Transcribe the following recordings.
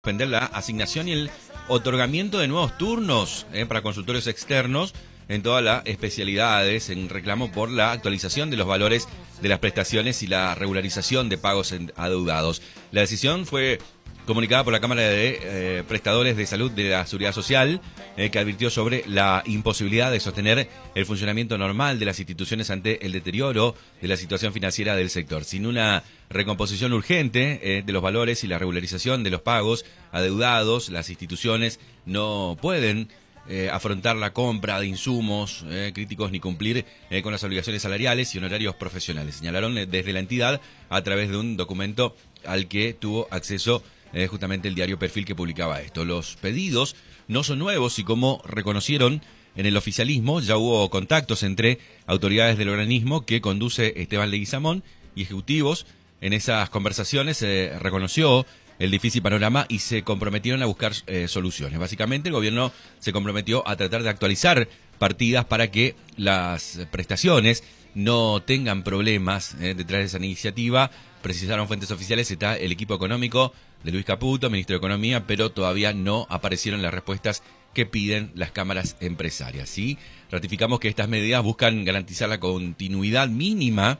Suspender la asignación y el otorgamiento de nuevos turnos para consultorios externos en todas las especialidades en reclamo por la actualización de los valores de las prestaciones y la regularización de pagos adeudados. La decisión fue comunicada por la Cámara de Prestadores de Salud de la Seguridad Social, que advirtió sobre la imposibilidad de sostener el funcionamiento normal de las instituciones ante el deterioro de la situación financiera del sector. Sin una recomposición urgente de los valores y la regularización de los pagos adeudados, las instituciones no pueden afrontar la compra de insumos críticos ni cumplir con las obligaciones salariales y honorarios profesionales. Señalaron desde la entidad a través de un documento al que tuvo acceso justamente el diario Perfil, que publicaba esto. Los pedidos no son nuevos y, como reconocieron en el oficialismo, ya hubo contactos entre autoridades del organismo que conduce Esteban Leguizamón y ejecutivos. En esas conversaciones se reconoció el difícil panorama y se comprometieron a buscar soluciones. Básicamente, el gobierno se comprometió a tratar de actualizar partidas para que las prestaciones no tengan problemas detrás de esa iniciativa. Precisaron fuentes oficiales, está el equipo económico de Luis Caputo, ministro de Economía, pero todavía no aparecieron las respuestas que piden las cámaras empresarias. ¿Sí? Ratificamos que estas medidas buscan garantizar la continuidad mínima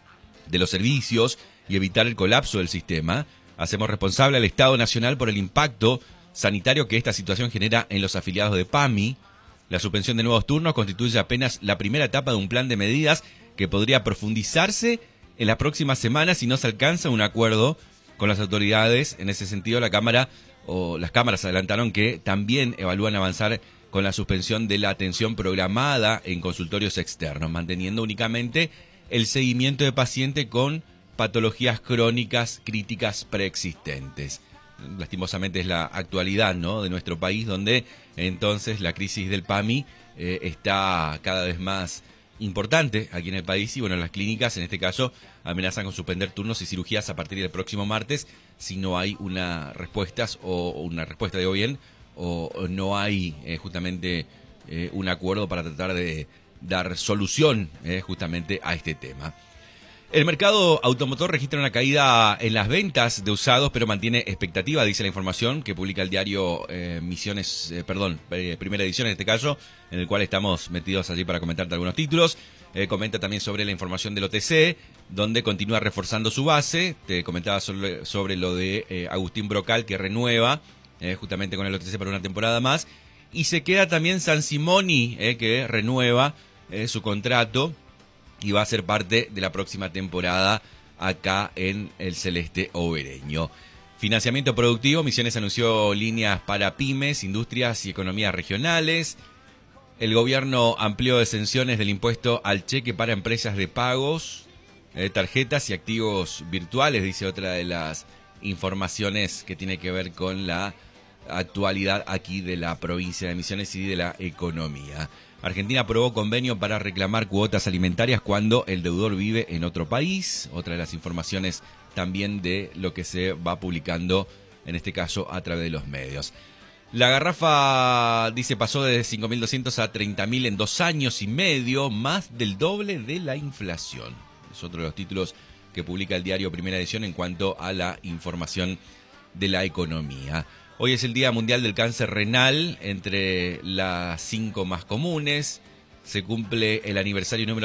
de los servicios y evitar el colapso del sistema. Hacemos responsable al Estado Nacional por el impacto sanitario que esta situación genera en los afiliados de PAMI. La suspensión de nuevos turnos constituye apenas la primera etapa de un plan de medidas que podría profundizarse en las próximas semanas si no se alcanza un acuerdo con las autoridades. En ese sentido, las cámaras adelantaron que también evalúan avanzar con la suspensión de la atención programada en consultorios externos, manteniendo únicamente el seguimiento de pacientes con patologías crónicas críticas preexistentes. Lastimosamente es la actualidad, ¿no?, de nuestro país, donde entonces la crisis del PAMI está cada vez más importante aquí en el país, y bueno, las clínicas en este caso amenazan con suspender turnos y cirugías a partir del próximo martes si no hay una respuesta de bien, o no hay justamente un acuerdo para tratar de dar solución justamente a este tema. El mercado automotor registra una caída en las ventas de usados, pero mantiene expectativa, dice la información que publica el diario Primera Edición en este caso, en el cual estamos metidos allí para comentarte algunos títulos. Comenta también sobre la información del OTC, donde continúa reforzando su base. Te comentaba sobre lo de Agustín Brocal, que renueva justamente con el OTC para una temporada más. Y se queda también San Simoni, que renueva su contrato y va a ser parte de la próxima temporada acá en el Celeste Obereño. Financiamiento productivo. Misiones anunció líneas para pymes, industrias y economías regionales. El gobierno amplió exenciones del impuesto al cheque para empresas de pagos, tarjetas y activos virtuales, dice otra de las informaciones que tiene que ver con la actualidad aquí de la provincia de Misiones y de la economía. Argentina aprobó convenio para reclamar cuotas alimentarias cuando el deudor vive en otro país. Otra de las informaciones también de lo que se va publicando, en este caso a través de los medios. La garrafa, dice, pasó de 5.200 a 30.000 en 2 años y medio, más del doble de la inflación. Es otro de los títulos que publica el diario Primera Edición en cuanto a la información de la economía. Hoy es el Día Mundial del Cáncer Renal, entre las 5 más comunes. Se cumple el aniversario número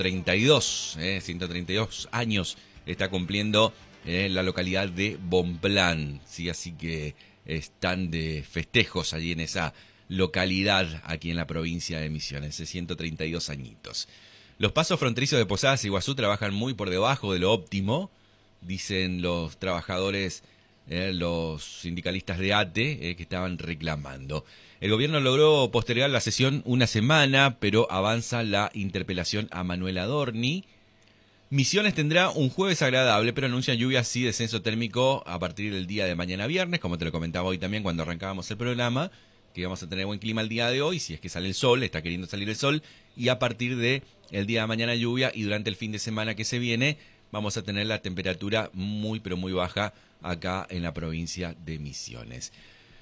132, 132 años está cumpliendo la localidad de Bonplan, ¿sí? Así que están de festejos allí en esa localidad, aquí en la provincia de Misiones, 132 añitos. Los pasos fronterizos de Posadas y Iguazú trabajan muy por debajo de lo óptimo, dicen los trabajadores, los sindicalistas de ATE que estaban reclamando. El gobierno logró postergar la sesión una semana, pero avanza la interpelación a Manuel Adorni. Misiones tendrá un jueves agradable, pero anuncian lluvias y descenso térmico a partir del día de mañana viernes, como te lo comentaba hoy también cuando arrancábamos el programa, que vamos a tener buen clima el día de hoy, si es que sale el sol, está queriendo salir el sol, y a partir de el día de mañana lluvia, y durante el fin de semana que se viene vamos a tener la temperatura muy pero muy baja acá en la provincia de Misiones.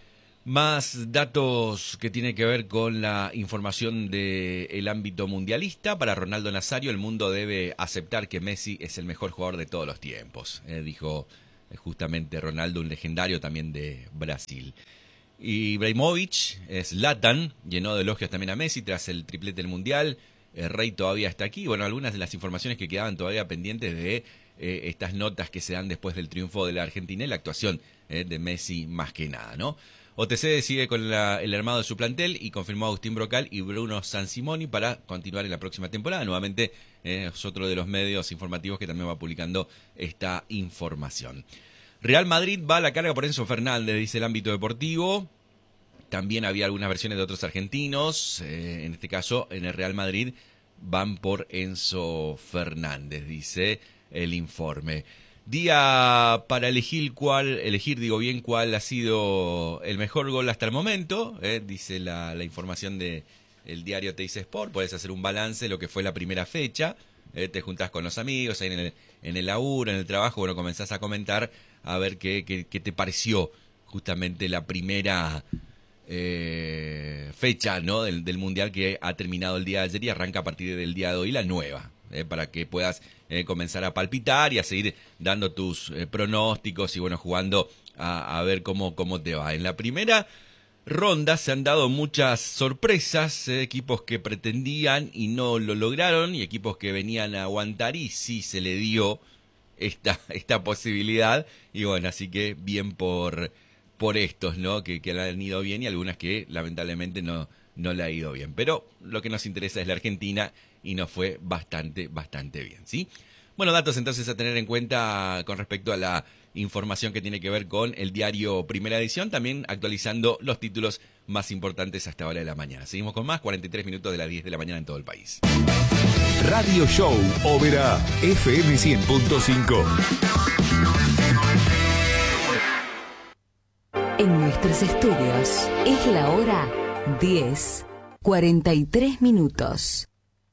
Más datos que tienen que ver con la información del ámbito mundialista. Para Ronaldo Nazario, el mundo debe aceptar que Messi es el mejor jugador de todos los tiempos, dijo justamente Ronaldo, un legendario también de Brasil. Y Ibrahimovic, Zlatan, llenó de elogios también a Messi tras el triplete del Mundial. El Rey todavía está aquí. Bueno, algunas de las informaciones que quedaban todavía pendientes de estas notas que se dan después del triunfo de la Argentina y la actuación de Messi más que nada, ¿no? OTC sigue con el armado de su plantel y confirmó a Agustín Brocal y Bruno Sansimoni para continuar en la próxima temporada. Nuevamente es otro de los medios informativos que también va publicando esta información. Real Madrid va a la carga por Enzo Fernández, dice el ámbito deportivo. También había algunas versiones de otros argentinos. En este caso, en el Real Madrid van por Enzo Fernández, dice el informe. Día para elegir cuál ha sido el mejor gol hasta el momento, dice la información del diario Teis Sport. Podés hacer un balance de lo que fue la primera fecha, te juntás con los amigos ahí en el laburo, en el trabajo, bueno, comenzás a comentar a ver qué te pareció justamente la primera fecha, ¿no? del Mundial que ha terminado el día de ayer y arranca a partir del día de hoy la nueva. Para que puedas comenzar a palpitar y a seguir dando tus pronósticos y bueno, jugando a ver cómo te va. En la primera ronda se han dado muchas sorpresas, equipos que pretendían y no lo lograron, y equipos que venían a aguantar y sí se le dio esta posibilidad, y bueno, así que bien por estos, ¿no? Que le han ido bien y algunas que lamentablemente no le ha ido bien. Pero lo que nos interesa es la Argentina y nos fue bastante bien, ¿sí? Bueno, datos entonces a tener en cuenta con respecto a la información que tiene que ver con el diario Primera Edición, también actualizando los títulos más importantes hasta ahora de la mañana. Seguimos con más, 43 minutos de las 10 de la mañana en todo el país. Radio Show Oberá, FM 100.5. En nuestros estudios es la hora 10:43 minutos.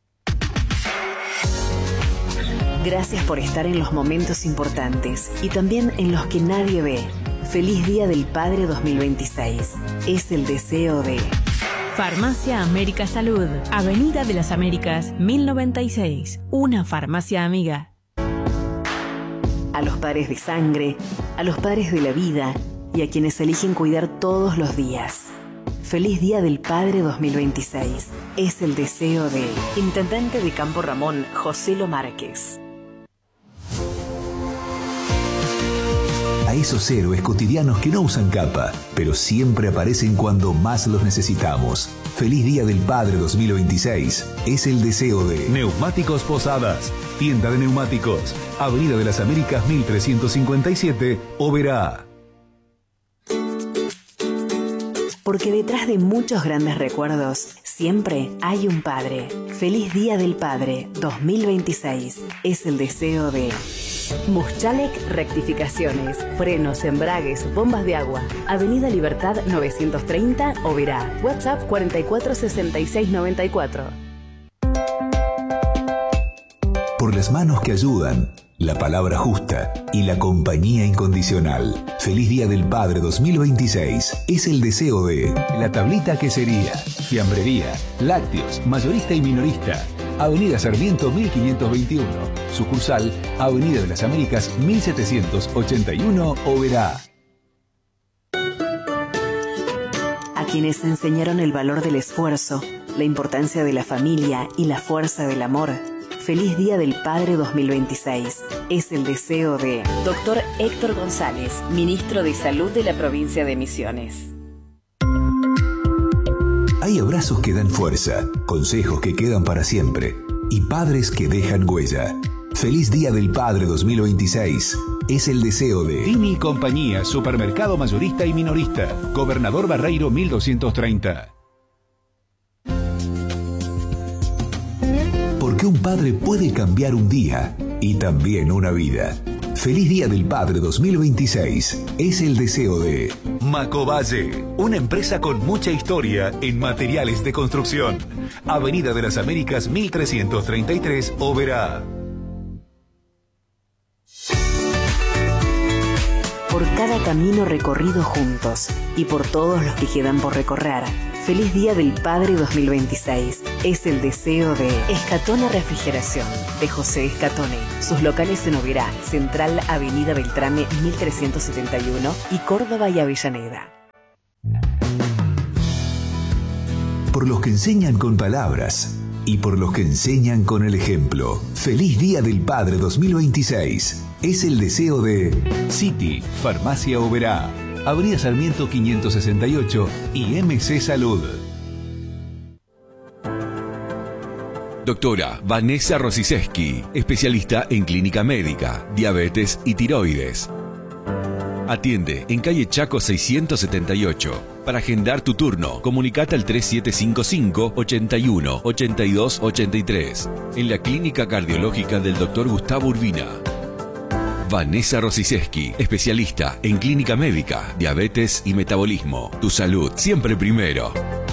Gracias por estar en los momentos importantes y también en los que nadie ve. Feliz Día del Padre 2026. Es el deseo de... Farmacia América Salud, Avenida de las Américas, 1096. Una farmacia amiga. A los padres de sangre, a los padres de la vida y a quienes eligen cuidar todos los días. Feliz Día del Padre 2026. Es el deseo de... Intendente de Campo Ramón, José Lo Márquez. A esos héroes cotidianos que no usan capa, pero siempre aparecen cuando más los necesitamos. Feliz Día del Padre 2026. Es el deseo de... Neumáticos Posadas. Tienda de neumáticos. Avenida de las Américas 1357, Oberá. Porque detrás de muchos grandes recuerdos, siempre hay un padre. Feliz Día del Padre 2026. Es el deseo de... Muschalek Rectificaciones, frenos, embragues, bombas de agua. Avenida Libertad 930, Oberá. WhatsApp 446694. Por las manos que ayudan, la palabra justa y la compañía incondicional. Feliz Día del Padre 2026. Es el deseo de... La Tablita Quesería, Fiambrería, Lácteos, Mayorista y Minorista. Avenida Sarmiento 1521. Sucursal, Avenida de las Américas 1781, Oberá. A quienes enseñaron el valor del esfuerzo, la importancia de la familia y la fuerza del amor. Feliz Día del Padre 2026. Es el deseo de... Dr. Héctor González, Ministro de Salud de la provincia de Misiones. Hay abrazos que dan fuerza, consejos que quedan para siempre y padres que dejan huella. Feliz Día del Padre 2026. Es el deseo de... Tini y Compañía, Supermercado Mayorista y Minorista. Gobernador Barreiro 1230. Porque un padre puede cambiar un día y también una vida. Feliz Día del Padre 2026. Es el deseo de... Macovalle, una empresa con mucha historia en materiales de construcción. Avenida de las Américas 1333, Oberá. Por cada camino recorrido juntos y por todos los que quedan por recorrer. Feliz Día del Padre 2026. es el deseo de Escatone Refrigeración, de José Escatone. Sus locales en Oberá, Central, Avenida Beltrame 1371 y Córdoba y Avellaneda. Por los que enseñan con palabras y por los que enseñan con el ejemplo. Feliz Día del Padre 2026. Es el deseo de City, Farmacia Oberá, Avenida Sarmiento 568 y MC Salud. Doctora Vanessa Rosiszewski, especialista en clínica médica, diabetes y tiroides. Atiende en calle Chaco 678. Para agendar tu turno, comunicate al 3755 81 82 83 en la Clínica Cardiológica del Dr. Gustavo Urbina. Vanessa Rosiszewski, especialista en clínica médica, diabetes y metabolismo. Tu salud siempre primero.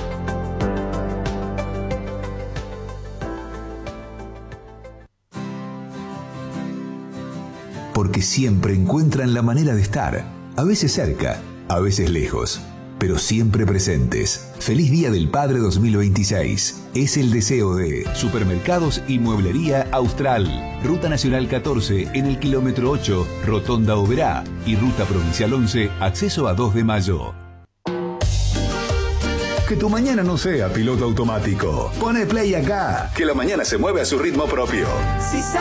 Porque siempre encuentran la manera de estar, a veces cerca, a veces lejos, pero siempre presentes. Feliz Día del Padre 2026. Es el deseo de Supermercados y Mueblería Austral. Ruta Nacional 14 en el kilómetro 8, Rotonda Oberá. Y Ruta Provincial 11, acceso a 2 de Mayo. Que tu mañana no sea piloto automático. Pone play acá, que la mañana se mueve a su ritmo propio. Si